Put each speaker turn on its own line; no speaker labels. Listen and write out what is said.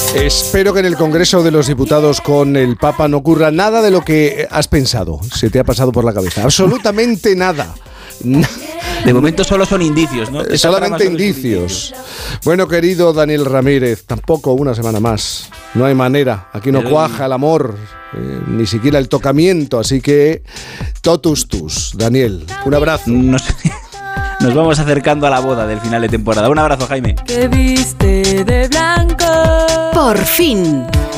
Espero que en el Congreso de los Diputados con el Papa no ocurra nada de lo que has pensado, se te ha pasado por la cabeza. Absolutamente nada.
De momento solo son indicios, ¿no?
Solamente indicios. Bueno, querido Daniel Ramírez, tampoco una semana más. No hay manera. Aquí no cuaja el amor, ni siquiera el tocamiento. Así que, totus tus, Daniel. Un abrazo.
Nos vamos acercando a la boda del final de temporada. Un abrazo, Jaime.
Que viste de blanco.
Por fin.